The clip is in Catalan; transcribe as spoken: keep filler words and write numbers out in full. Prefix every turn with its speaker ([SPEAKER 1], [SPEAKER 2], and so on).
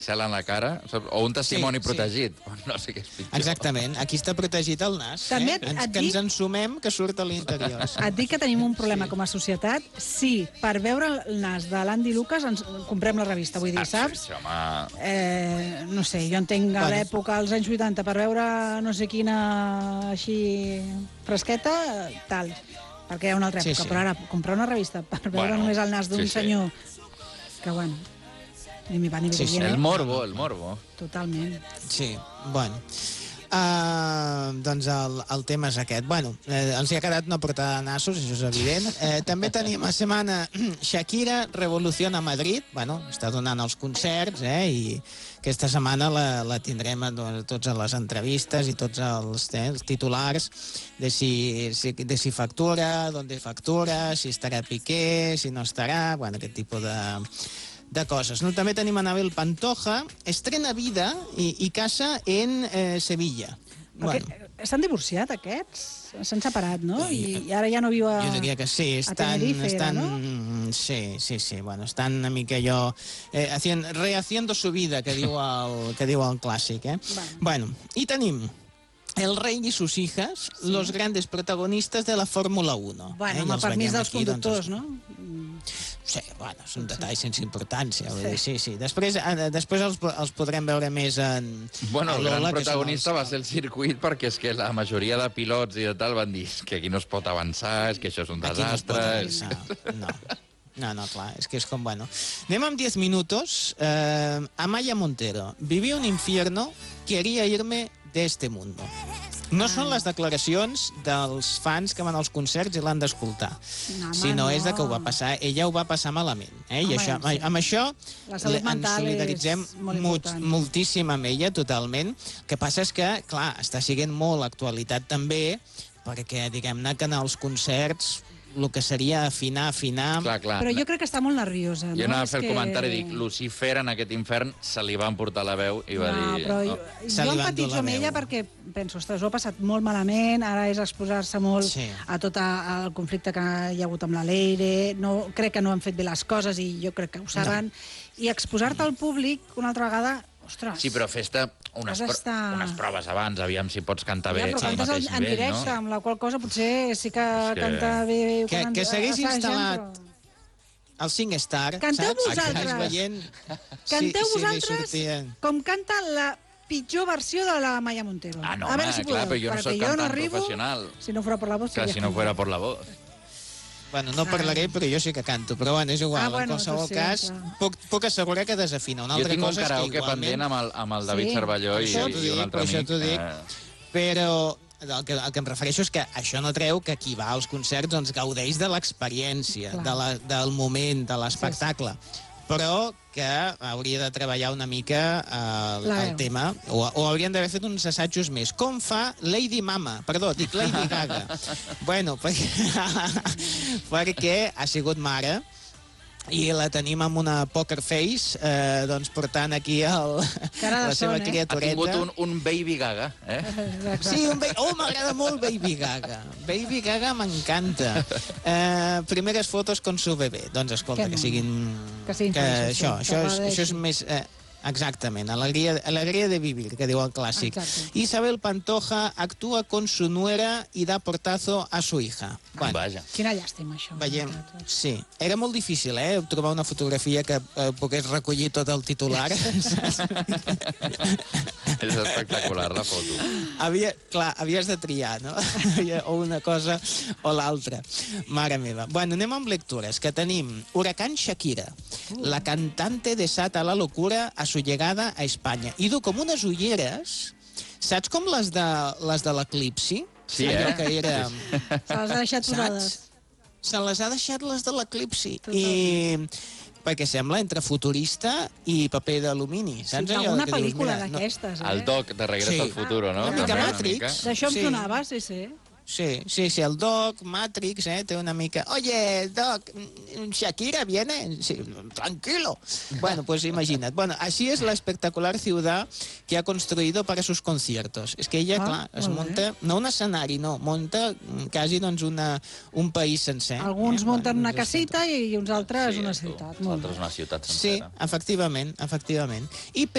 [SPEAKER 1] cel en la cara, o un testimoni sí, protegit. Sí. No sé què és pitjor.
[SPEAKER 2] Exactament. Aquí està protegit el nas.
[SPEAKER 3] També
[SPEAKER 2] eh? ens,
[SPEAKER 3] et
[SPEAKER 2] que
[SPEAKER 3] dic...
[SPEAKER 2] ens ensumem que surt a l'interior. Sí.
[SPEAKER 3] Et dic que tenim un problema sí. com a societat. Sí, per veure el nas de l'Andy Lucas ens comprem la revista, vull dir,
[SPEAKER 1] ah,
[SPEAKER 3] saps?
[SPEAKER 1] Sí, home...
[SPEAKER 3] Eh, no sé, jo entenc a bueno. l'època, als anys vuitanta, per veure no sé quina així fresqueta, tal. Perquè hi ha una altra època, sí, sí. però ara comprar una revista per veure bueno, només el nas d'un sí, sí. senyor que, bueno... Ni mi va ni
[SPEAKER 1] sí, sí, el morbo, el morbo.
[SPEAKER 3] Totalment.
[SPEAKER 2] Sí, bueno. Uh, doncs el, el tema és aquest. Bueno, eh, ens hi ha quedat una portada de nassos, això és evident. Eh, també tenim a setmana Shakira revoluciona Madrid. Bueno, està donant els concerts, eh, i aquesta setmana la, la tindrem a tots a les entrevistes i tots els, eh, els titulars de si, si, de si factura, d'on factura, si estarà Piqué, si no estarà, bueno, aquest tipus de... de coses. No? També tenim a Anabel Pantoja, estrena vida i, i casa en eh, Sevilla.
[SPEAKER 3] Bueno. S'han divorciat, aquests? S'han separat, no? I, I ara ja no viu a,
[SPEAKER 2] jo diria que sí, estan,
[SPEAKER 3] a Tenerife,
[SPEAKER 2] estan,
[SPEAKER 3] era, no?
[SPEAKER 2] Sí, sí, sí, bueno, estan una mica allò... Eh, haciendo, rehaciendo su vida, que diu el, que diu el clàssic, eh? Bueno. bueno, i tenim El rey y sus hijas, sí. los grandes protagonistas de la Fórmula uno.
[SPEAKER 3] Bueno, eh? amb el permís dels aquí, conductors, doncs, no?
[SPEAKER 2] Sí, bueno, són detalls sense importància. Sí, dir, sí. sí. Després, eh, després els, els podrem veure més en...
[SPEAKER 1] Bueno, el gran protagonista
[SPEAKER 2] els...
[SPEAKER 1] va ser el circuit, perquè és que la majoria de pilots i de tal van dir que aquí no es pot avançar, és que això és un desastre...
[SPEAKER 2] No, no. No, no, clar, és que és com, bueno... Anem amb diez minutos. Eh, Amaya Montero. Viví un infierno, quería irme de este mundo. No són les declaracions dels fans que van als concerts i l'han d'escoltar, no, sinó no. és de que ho va passar, ella ho va passar malament. Eh? Home, I això, sí. amb això ens solidaritzem molt, moltíssim amb ella, totalment. El que passa és que, clar, està sent molt actualitat també, perquè diguem-ne que en els concerts el que seria afinar, afinar...
[SPEAKER 1] Clar, clar.
[SPEAKER 3] Però jo crec que està molt nerviosa. No?
[SPEAKER 1] Jo anava a fer
[SPEAKER 3] que...
[SPEAKER 1] el comentari, dic, Lucifer en aquest infern se li van portar la veu i va
[SPEAKER 3] no,
[SPEAKER 1] dir...
[SPEAKER 3] Però jo,
[SPEAKER 1] oh.
[SPEAKER 3] jo empatitzo amb ella perquè penso, ostres, ho ha passat molt malament, ara és exposar-se molt sí. a tot el conflicte que hi ha hagut amb la Leire, no, crec que no han fet bé les coses i jo crec que ho saben, no. i exposar-te al públic una altra vegada... Ostres,
[SPEAKER 1] sí, però fes-te unes, pro estar... unes proves abans, aviam si pots cantar bé ja, al mateix
[SPEAKER 3] en
[SPEAKER 1] nivell,
[SPEAKER 3] directe,
[SPEAKER 1] no?
[SPEAKER 3] Amb la qual cosa potser sí que, que... canta bé...
[SPEAKER 2] Que, que s'hagués instal·lat però... el cinc star,
[SPEAKER 3] canteu
[SPEAKER 2] saps?
[SPEAKER 3] vosaltres,
[SPEAKER 2] veient...
[SPEAKER 3] canteu
[SPEAKER 2] sí,
[SPEAKER 3] vosaltres
[SPEAKER 2] sí,
[SPEAKER 3] com canta la pitjor versió de la Maya Montero.
[SPEAKER 1] Ah, no,
[SPEAKER 3] a
[SPEAKER 1] home,
[SPEAKER 3] veure si
[SPEAKER 1] clar,
[SPEAKER 3] podeu,
[SPEAKER 1] però jo no soc
[SPEAKER 3] jo
[SPEAKER 1] cantant
[SPEAKER 3] no arribo,
[SPEAKER 1] professional.
[SPEAKER 3] Si no fora per la voz...
[SPEAKER 1] Clar, si no fora per la voz...
[SPEAKER 2] Bueno, no parlaré, però jo sí que canto. Però bueno, és igual, ah, bueno, en qualsevol sí, cas, puc, puc assegurar que desafina. Una
[SPEAKER 1] jo
[SPEAKER 2] altra
[SPEAKER 1] tinc
[SPEAKER 2] cosa
[SPEAKER 1] un karaoke
[SPEAKER 2] igualment...
[SPEAKER 1] pendent amb el, amb el David sí, Cervelló i, i un altre amic.
[SPEAKER 2] Això t'ho dic, eh... però el que, el que em refereixo és que això no treu que qui va als concerts doncs, gaudeix de l'experiència, de la, del moment, de l'espectacle. Sí, sí. Però que hauria de treballar una mica eh, el, el tema, o, o haurien d'haver fet uns assajos més. Com fa Lady Mama? Perdó, dic Lady Gaga. bueno, perquè, perquè ha sigut mare i la tenim amb una poker face, eh, doncs portant aquí el, la seva
[SPEAKER 3] son, eh?
[SPEAKER 2] criatureta.
[SPEAKER 1] Ha tingut un, un Baby Gaga, eh?
[SPEAKER 2] Sí, un baby... oh, m'agrada molt Baby Gaga. Baby Gaga m'encanta. Eh, primeres fotos con su bebé. Doncs escolta, que, que siguin...
[SPEAKER 3] Que siguin
[SPEAKER 2] que
[SPEAKER 3] feliços,
[SPEAKER 2] això,
[SPEAKER 3] sí,
[SPEAKER 2] això, és, això és més... Eh, exactament, alegría, alegría de vivir, que diu el clàssic.
[SPEAKER 3] Exacte.
[SPEAKER 2] Isabel Pantoja actúa con su nuera i da portazo a su hija.
[SPEAKER 1] Bueno, Vaja.
[SPEAKER 3] Quina llàstima, això.
[SPEAKER 2] Veiem, sí. Era molt difícil, eh?, trobar una fotografia que eh, pogués recollir tot el titular.
[SPEAKER 1] És espectacular, la foto.
[SPEAKER 2] Havia, clar, havies de triar, no? O una cosa o l'altra. Mare meva. Bueno, anem amb lectures, que tenim Huracán Shakira. Uh. La cantante desata la locura a su llegada a Espanya. I du com unes ulleres, saps com les de, les de l'Eclipsi?
[SPEAKER 1] Sí,
[SPEAKER 2] allò
[SPEAKER 1] eh?
[SPEAKER 2] que era...
[SPEAKER 3] Se les ha deixat posades.
[SPEAKER 2] Se les ha deixat les de l'Eclipsi. I... perquè sembla entre futurista i paper d'alumini.
[SPEAKER 3] Sí, alguna pel·lícula d'aquestes,
[SPEAKER 1] eh? El Doc, de Regreso sí. al Futuro, no?
[SPEAKER 2] Una mica Matrix.
[SPEAKER 3] D'això em sonava, sí, sí.
[SPEAKER 2] Sí, sí, sí, el Doc, Matrix, eh, té una mica... Oye, Doc, Shakira viene? Sí, tranquilo. Bueno, pues imagina't. Bueno, así es la espectacular ciudad que ha construido para sus conciertos. És que ella, ah, clar, es monta... No un escenari, no, monta quasi, doncs, una, un país sencer.
[SPEAKER 3] Alguns
[SPEAKER 2] eh?
[SPEAKER 3] munten bueno, una casita i uns altres
[SPEAKER 1] sí,
[SPEAKER 3] una ciutat.
[SPEAKER 1] Uns altres una ciutat sencera.
[SPEAKER 2] Sí, efectivament, efectivament. I